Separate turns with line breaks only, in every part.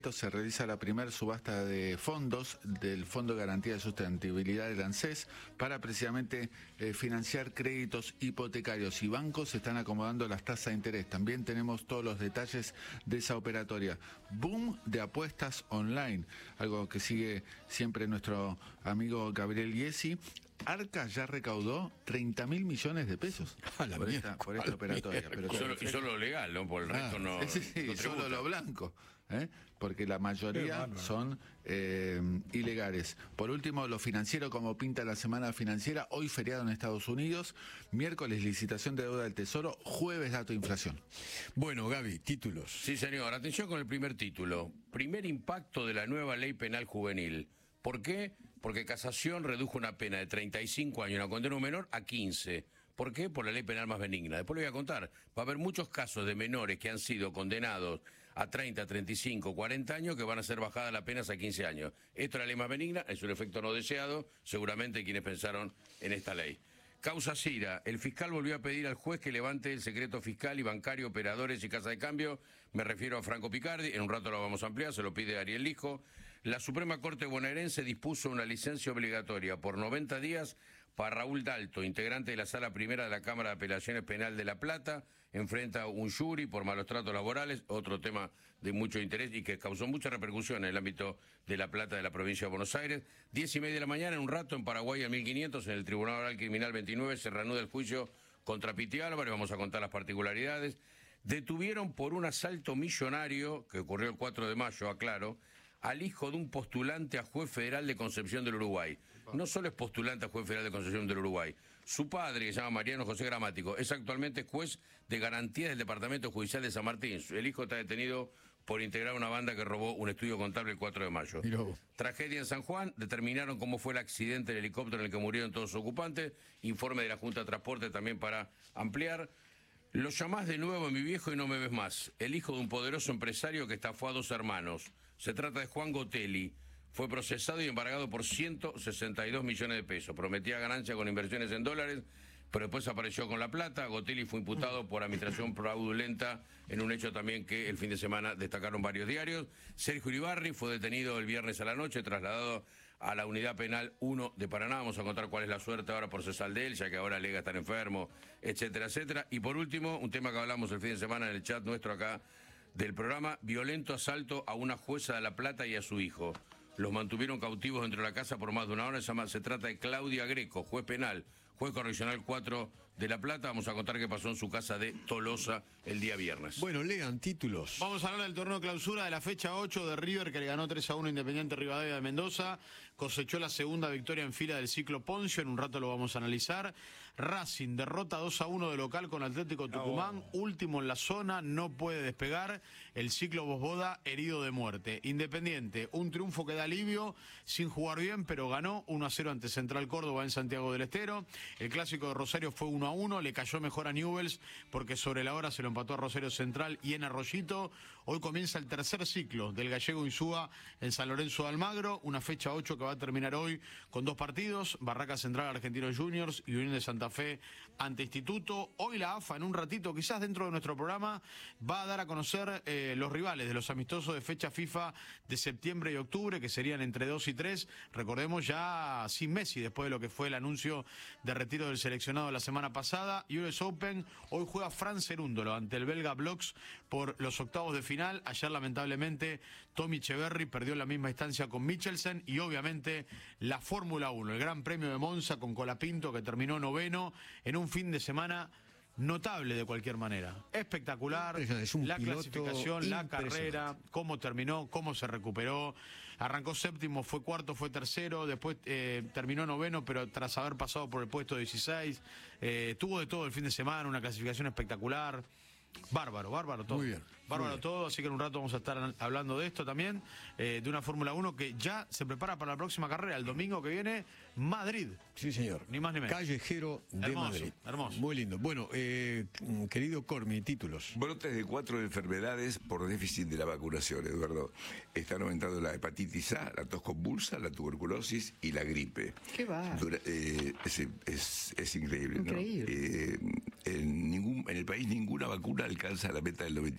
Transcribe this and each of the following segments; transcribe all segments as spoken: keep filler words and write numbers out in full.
Se realiza la primera subasta de fondos del Fondo de Garantía de Sustentabilidad del ANSES para precisamente eh, financiar créditos hipotecarios, y bancos están acomodando las tasas de interés. También tenemos todos los detalles de esa operatoria. Boom de apuestas online, algo que sigue siempre nuestro amigo Gabriel Iesi. Arca ya recaudó treinta mil millones de pesos
a la
por,
mierda,
esta, por esta operatoria. Pero
y, solo, y solo lo legal, ¿no? Por el resto ah, no.
Sí, sí,
no
solo lo blanco, ¿eh? Porque la mayoría son eh, ilegales. Por último, lo financiero, como pinta la semana financiera. Hoy feriado en Estados Unidos, miércoles licitación de deuda del Tesoro, jueves dato de inflación.
Bueno, Gaby, títulos.
Sí, señor. Atención con el primer título. Primer impacto de la nueva ley penal juvenil. ¿Por qué? Porque Casación redujo una pena de treinta y cinco años, una condena menor, a quince. ¿Por qué? Por la ley penal más benigna. Después le voy a contar. Va a haber muchos casos de menores que han sido condenados a treinta, treinta y cinco, cuarenta años que van a ser bajadas las penas a quince años. Esto es la ley más benigna, es un efecto no deseado, seguramente quienes pensaron en esta ley. Causa Cira. El fiscal volvió a pedir al juez que levante el secreto fiscal y bancario, operadores y casa de cambio. Me refiero a Franco Picardi. En un rato lo vamos a ampliar, se lo pide Ariel Lijo. La Suprema Corte bonaerense dispuso una licencia obligatoria por noventa días para Raúl Dalto, integrante de la Sala Primera de la Cámara de Apelaciones Penal de La Plata. Enfrenta un jury por malos tratos laborales, otro tema de mucho interés y que causó mucha repercusión en el ámbito de La Plata de la provincia de Buenos Aires. Diez y media de la mañana, en un rato, en Paraguay, al mil quinientos, en el Tribunal Oral Criminal veintinueve, se reanuda el juicio contra Piti Álvarez. Vamos a contar las particularidades. Detuvieron por un asalto millonario, que ocurrió el cuatro de mayo, aclaro, al hijo de un postulante a juez federal de Concepción del Uruguay. No solo es postulante a juez federal de Concepción del Uruguay. Su padre, que se llama Mariano José Gramático, es actualmente juez de garantía del Departamento Judicial de San Martín. El hijo está detenido por integrar una banda que robó un estudio contable el cuatro de mayo. Miró. Tragedia en San Juan. Determinaron cómo fue el accidente del helicóptero en el que murieron todos los ocupantes. Informe de la Junta de Transporte también para ampliar. Lo llamás de nuevo mi viejo y no me ves más. El hijo de un poderoso empresario que estafó a dos hermanos. Se trata de Juan Gotelli. Fue procesado y embargado por ciento sesenta y dos millones de pesos. Prometía ganancia con inversiones en dólares, pero después apareció con la plata. Gotelli fue imputado por administración fraudulenta en un hecho también que el fin de semana destacaron varios diarios. Sergio Uribarri fue detenido el viernes a la noche, trasladado a la Unidad Penal uno de Paraná. Vamos a contar cuál es la suerte ahora por cesar de él, ya que ahora alega estar enfermo, etcétera, etcétera. Y por último, un tema que hablamos el fin de semana en el chat nuestro acá del programa: violento asalto a una jueza de La Plata y a su hijo. Los mantuvieron cautivos dentro de la casa por más de una hora. Se trata de Claudia Greco, juez penal, juez correccional cuatro de La Plata. Vamos a contar qué pasó en su casa de Tolosa el día viernes.
Bueno, lean títulos.
Vamos a hablar del torneo de clausura de la fecha ocho de River, que le ganó tres a uno Independiente Rivadavia de Mendoza. Cosechó la segunda victoria en fila del ciclo Poncio. En un rato lo vamos a analizar. Racing derrota dos a uno de local con Atlético Tucumán. No. Último en la zona, no puede despegar. El ciclo Bosboda herido de muerte. Independiente, un triunfo que da alivio, sin jugar bien, pero ganó uno a cero ante Central Córdoba en Santiago del Estero. El clásico de Rosario fue uno a uno, le cayó mejor a Newell's porque sobre la hora se lo empató a Rosario Central y en Arroyito. Hoy comienza el tercer ciclo del Gallego Insúa en San Lorenzo de Almagro, una fecha ocho que va a terminar hoy con dos partidos: Barraca Central Argentinos Juniors y Unión de Santa Fe ante Instituto. Hoy la A F A, en un ratito, quizás dentro de nuestro programa, va a dar a conocer eh, los rivales de los amistosos de fecha FIFA de septiembre y octubre, que serían entre dos y tres. Recordemos, ya sin Messi, después de lo que fue el anuncio de retiro del seleccionado la semana pasada. U S Open, hoy juega Fran Cerúndolo ante el belga Blox por los octavos de final. Ayer, lamentablemente, Tommy Echeverry perdió en la misma instancia con Michelsen. Y obviamente la Fórmula uno, el Gran Premio de Monza con Colapinto, que terminó noveno en un fin de semana notable de cualquier manera. Espectacular. Es un la clasificación, la carrera, cómo terminó, cómo se recuperó. Arrancó séptimo, fue cuarto, fue tercero, después eh, terminó noveno, pero tras haber pasado por el puesto dieciséis. Eh, tuvo de todo el fin de semana, una clasificación espectacular. Bárbaro, bárbaro todo.
Muy bien.
Bárbaro
muy bien.
todo, así que en un rato vamos a estar hablando de esto también, eh, de una Fórmula uno que ya se prepara para la próxima carrera, el domingo que viene, Madrid.
Sí, señor.
Ni más ni menos.
Callejero de
hermoso,
Madrid.
Hermoso.
Muy lindo. Bueno, eh, querido Cormi, títulos.
Brotes de cuatro enfermedades por déficit de la vacunación, Eduardo. Están aumentando la hepatitis A, la tos convulsa, la tuberculosis y la gripe.
¿Qué va?
Dura, eh, es, es, es increíble,
increíble.
¿no? Eh, en, ningún, en el país ninguna vacuna alcanza la meta del noventa y cinco por ciento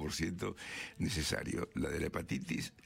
por ciento necesario. La de la hepatitis